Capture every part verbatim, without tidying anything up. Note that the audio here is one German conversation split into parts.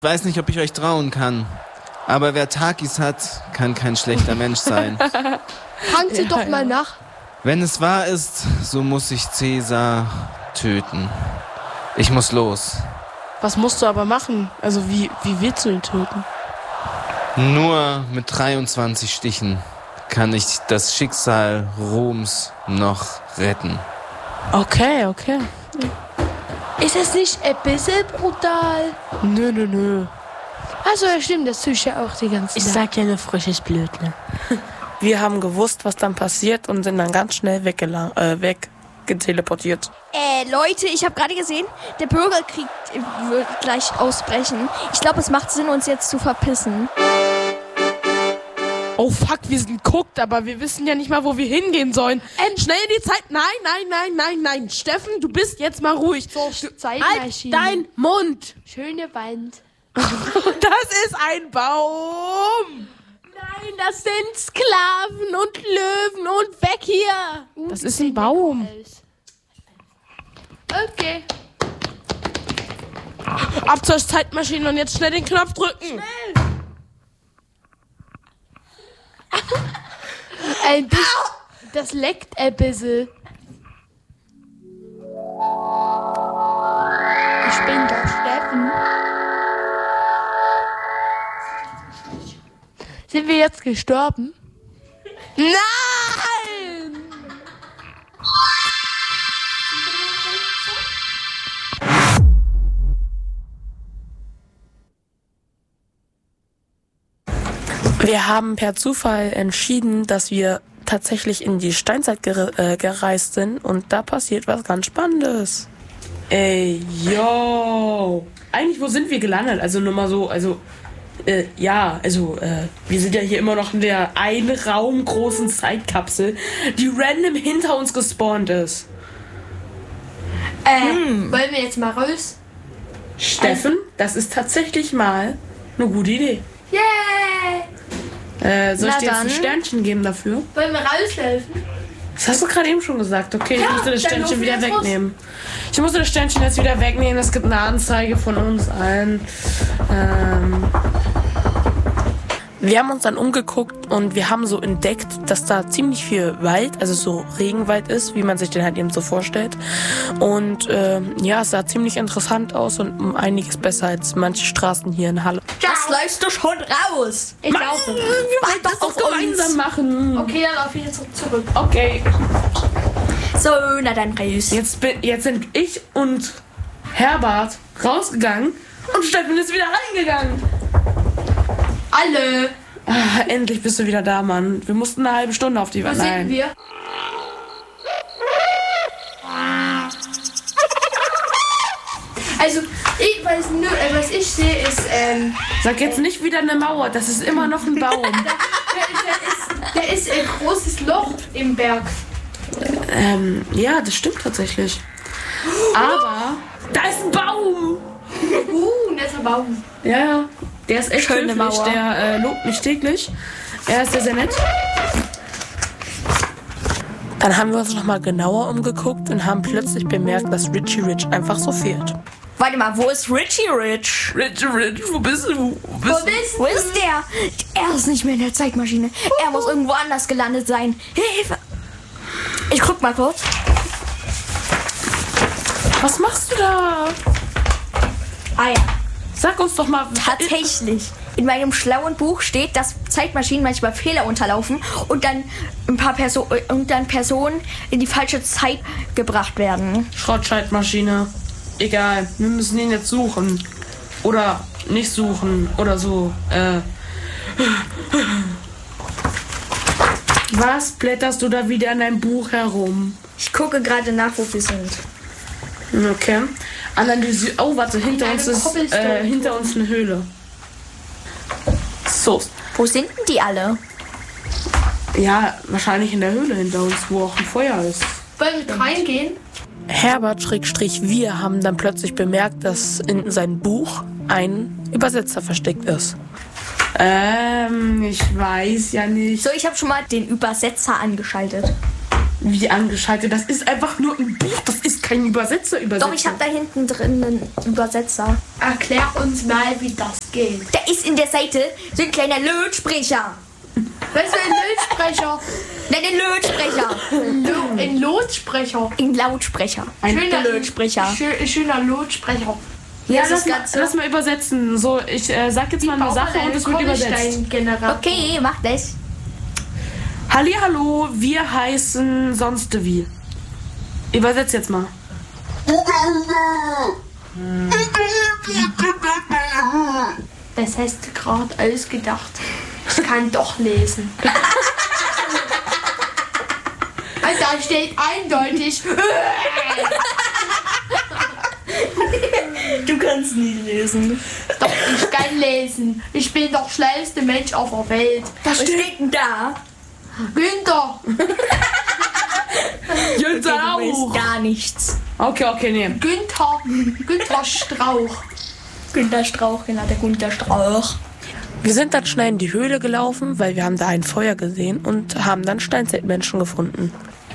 Ich weiß nicht, ob ich euch trauen kann. Aber wer Takis hat, kann kein schlechter Mensch sein. Fangt sie Ja, doch ja. mal nach. Wenn es wahr ist, so muss ich Cäsar töten. Ich muss los. Was musst du aber machen? Also wie, wie willst du ihn töten? Nur mit dreiundzwanzig Stichen kann ich das Schicksal Roms noch retten. Okay, okay. Ist das nicht ein bisschen brutal? Nö, nö, nö. Also ja, stimmt, das tue ich ja auch die ganze Ich Zeit. sag ja nur frisches Blut, ne? Wir haben gewusst, was dann passiert und sind dann ganz schnell weggela- äh, weggeteleportiert. Äh, Leute, ich habe gerade gesehen, der Bürgerkrieg äh, wird gleich ausbrechen. Ich glaube, es macht Sinn, uns jetzt zu verpissen. Oh fuck, wir sind guckt, aber wir wissen ja nicht mal, wo wir hingehen sollen. Ähm, schnell in die Zeit. Nein, nein, nein, nein, nein. Steffen, du bist jetzt mal ruhig. So, Halt Zeitmaschine. dein Mund. Schöne Wand. Das ist ein Baum. Nein, das sind Sklaven und Löwen und weg hier. Uh, Das die ist ein sehen Baum. lecker aus. Okay. Ab zur Zeitmaschine und jetzt schnell den Knopf drücken. Ein bisschen. Das leckt ein bisschen. Ich bin der Steffen. Sind wir jetzt gestorben? Nein! Wir haben per Zufall entschieden, dass wir tatsächlich in die Steinzeit ger- äh, gereist sind und da passiert was ganz Spannendes. Ey, yo! Eigentlich, wo sind wir gelandet? Also nur mal so, also, äh, ja, also, äh, wir sind ja hier immer noch in der einraumgroßen Zeitkapsel, die random hinter uns gespawnt ist. Äh, wollen wir jetzt mal raus? Steffen, das ist tatsächlich mal eine gute Idee. Yay! Äh, soll ich Na dir jetzt ein dann. Sternchen geben dafür? Wollen wir raushelfen? Das hast du gerade eben schon gesagt. Okay, ich Ja, musste das dann Sternchen laufen wir wieder jetzt raus. wegnehmen. Ich musste das Sternchen jetzt wieder wegnehmen. Es gibt eine Anzeige von uns allen. Ähm wir haben uns dann umgeguckt und wir haben so entdeckt, dass da ziemlich viel Wald, also so Regenwald ist, wie man sich den halt eben so vorstellt. Und ähm, ja, es sah ziemlich interessant aus und um einiges besser als manche Straßen hier in Halle. Das läufst du schon raus. Ich Mann, laufe. wir wollen das auf doch gemeinsam uns. machen. Okay, dann laufe ich jetzt zurück. Okay. So, na dann raus. Jetzt, bin, jetzt sind ich und Herbert rausgegangen und Steffen ist wieder reingegangen. Alle. Ah, endlich bist du wieder da, Mann. Wir mussten eine halbe Stunde auf die Wo Wand. sind wir? Also, ich weiß nur, äh, was ich sehe, ist, ähm, Sag jetzt nicht wieder eine Mauer, das ist immer noch ein Baum. da, da, ist, da ist ein großes Loch im Berg. ähm, ja, das stimmt tatsächlich. Aber da ist ein Baum. Uh, das ist ein Baum. Ja, ja. Der ist echt Schöne höflich, Mauer. der äh, lobt mich täglich. Er ist sehr, sehr nett. Dann haben wir uns nochmal genauer umgeguckt und haben plötzlich bemerkt, dass Richie Rich einfach so fehlt. Warte mal, wo ist Richie Rich? Richie Rich, wo bist du? Wo Wo bist bist Wo ist der? Er ist nicht mehr in der Zeitmaschine. Er muss irgendwo anders gelandet sein. Hilfe! Ich guck mal kurz. Was machst du da? Ah ja, Sag uns doch mal. tatsächlich. In meinem schlauen Buch steht, dass Zeitmaschinen manchmal Fehler unterlaufen und dann ein paar Perso und dann Personen in die falsche Zeit gebracht werden. Schrottscheidmaschine. Egal, wir müssen ihn jetzt suchen. Oder nicht suchen. Oder so. Äh. Was blätterst du da wieder in deinem Buch herum? Ich gucke gerade nach, wo wir sind. Okay. Analyse. Oh, warte, hinter In uns einem ist Cobblestone. äh, hinter uns eine Höhle. So. Wo sind denn die alle? Ja, wahrscheinlich in der Höhle hinter uns, wo auch ein Feuer ist. Wollen wir reingehen? Herbert Schrägstrich wir haben dann plötzlich bemerkt, dass in seinem Buch ein Übersetzer versteckt ist. Ähm, ich weiß ja nicht. So, ich habe schon mal den Übersetzer angeschaltet. Wie angeschaltet? Das ist einfach nur ein Buch. Das ist kein Übersetzer. Übersetzer. Doch, ich habe da hinten drin einen Übersetzer. Erklär uns mal, wie das geht. Da ist in der Seite so ein kleiner Lautsprecher. Was ist ein Lautsprecher? Nein, ein Lautsprecher. Lo- Ein Lautsprecher. Ein Lautsprecher. Ein Schöner Lautsprecher. Schö- schöner Lautsprecher. Ja, das lass ist mal, ganz lass mal übersetzen. So, ich äh, sag jetzt mal eine Sache und es wird übersetzt. Okay. Okay, mach das. Hallihallo, wir heißen sonst wie. Übersetz jetzt mal. Das hast du gerade ausgedacht. Ich kann doch lesen. Und da steht eindeutig. Du kannst nie lesen. Doch, ich kann lesen. Ich bin der schlauste Mensch auf der Welt. Was steht denn da? Günther. Jetzt Du weißt gar nichts. Okay, okay, nee. Günther. Günther Strauch. Günter Strauch, genau, der Günter Strauch. Wir sind dann schnell in die Höhle gelaufen, weil wir haben da ein Feuer gesehen und haben dann Steinzeitmenschen gefunden.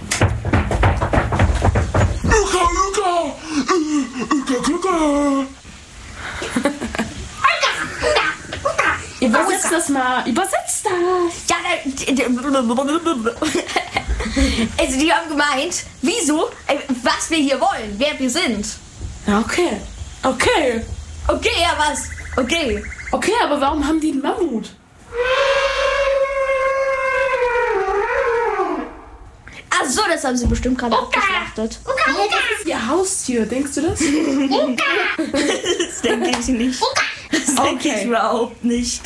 Übersetzt das mal, übersetzt das! Ja, da, also die haben gemeint, wieso, äh, was wir hier wollen, wer wir sind. Ja, okay. Okay. Okay, ja was? Okay. Okay, aber warum haben die einen Mammut? Ach so, das haben sie bestimmt gerade abgeschlachtet. Nee, das ist ihr Haustier, denkst du das? Das denke ich nicht. Das denke Okay. ich überhaupt nicht.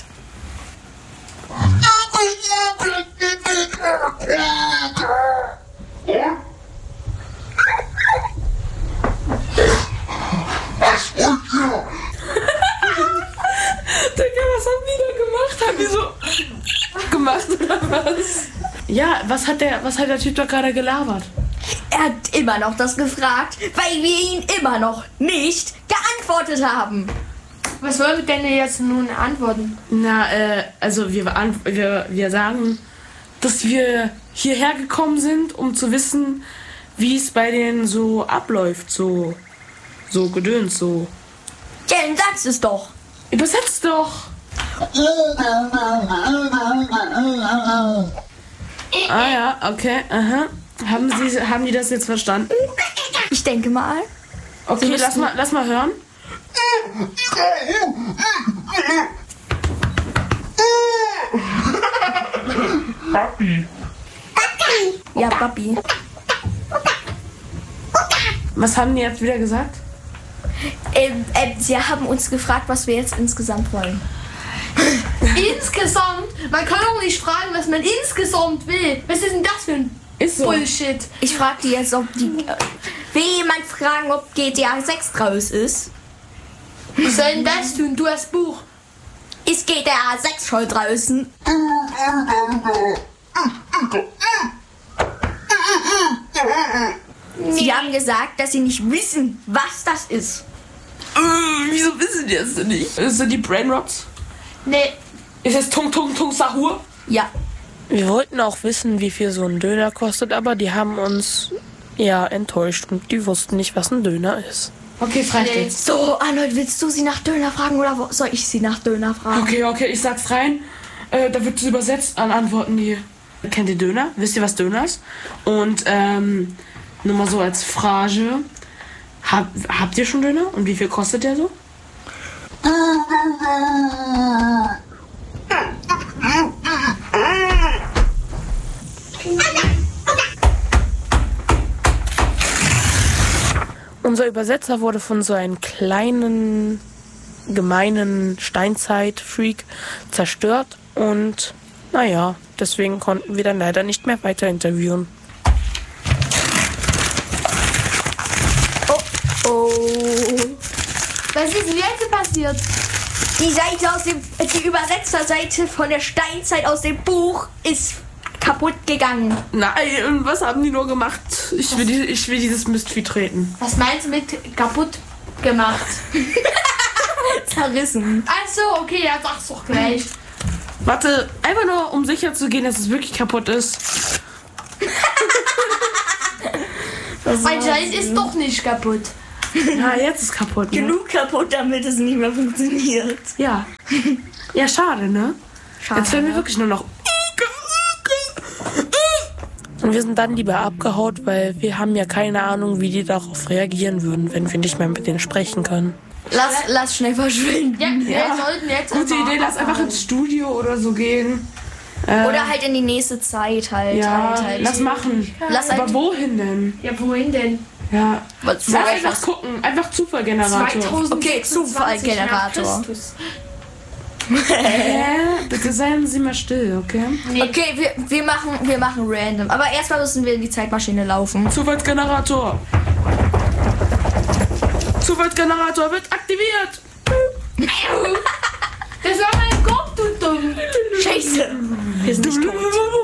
Digga, was haben die da gemacht? Haben die so gemacht oder was? Ja, was hat der, was hat der Typ da gerade gelabert? Er hat immer noch das gefragt, weil wir ihn immer noch nicht geantwortet haben. Was wollen wir denn jetzt nun antworten? Na, äh, also wir, beant- wir, wir sagen, dass wir hierher gekommen sind, um zu wissen, wie es bei denen so abläuft, so, so gedöns, so. Ja, dann sagst es doch. Übersetzt doch! Ah ja, okay, aha. Haben, Sie, haben die das jetzt verstanden? Ich denke mal. Okay, lass mal, lass mal hören. Ja, Papi. Was haben die jetzt wieder gesagt? Ähm, ähm, sie haben uns gefragt, was wir jetzt insgesamt wollen. Insgesamt? Man kann doch nicht fragen, was man insgesamt will. Was ist denn das für ein Ist so. Bullshit? Ich frage die jetzt, ob die... Äh, will jemand fragen, ob G T A sechs draus ist? Was soll denn das tun? Du hast Buch. Ist G T A sechs schon draußen? Sie haben gesagt, dass sie nicht wissen, was das ist. Äh, wieso wissen die das denn nicht? Sind die Brainrots? Nee. Ist es Tung Tung Tung Sahur? Ja. Wir wollten auch wissen, wie viel so ein Döner kostet, aber die haben uns ja enttäuscht und die wussten nicht, was ein Döner ist. Okay, frei Nee. jetzt. So, Arnold, willst du sie nach Döner fragen oder wo- soll ich sie nach Döner fragen? Okay, okay, ich sag's rein. Äh, da wird es übersetzt an Antworten die. Kennt ihr Döner? Wisst ihr, was Döner ist? Und ähm, nur mal so als Frage. Hab, habt ihr schon Döner? Und wie viel kostet der so? Unser Übersetzer wurde von so einem kleinen, gemeinen Steinzeit-Freak zerstört und naja, deswegen konnten wir dann leider nicht mehr weiter interviewen. Oh. Was ist denn jetzt passiert? Die Seite aus dem, die Übersetzerseite von der Steinzeit aus dem Buch ist kaputt gegangen. Nein, und was haben die nur gemacht? Ich will, die, ich will dieses Mistvieh treten. Was meinst du mit kaputt gemacht? Zerrissen. Ach so, okay, ja, sag's doch gleich. Warte, einfach nur um sicher zu gehen, dass es wirklich kaputt ist. Anscheinend ist doch nicht kaputt. Ja, jetzt ist kaputt. Ne? Genug kaputt, damit es nicht mehr funktioniert. Ja. Ja, schade, ne? Schade, Jetzt werden wir ne? wirklich nur noch. Und wir sind dann lieber abgehaut, weil wir haben ja keine Ahnung, wie die darauf reagieren würden, wenn wir nicht mehr mit denen sprechen können. Lass, lass schnell verschwinden. Ja, wir Ja. sollten jetzt Gute einfach Idee, lass einfach abhauen. ins Studio oder so gehen. Äh, Oder halt in die nächste Zeit halt. ja, halt, halt. lass machen. Lass Aber halt. wohin denn? Ja, wohin denn? Ja. Was- Lass was- einfach gucken. Einfach Zufallgenerator. Okay, Zufallgenerator. nach Christus. Hä? Bitte seien Sie mal still, okay? Okay, wir, wir, machen, wir machen random. Aber erstmal müssen wir in die Zeitmaschine laufen. Zufallsgenerator. Zufallsgenerator wird aktiviert. Das war mein Kopf, du dumm. Scheiße. Wir sind nicht tot.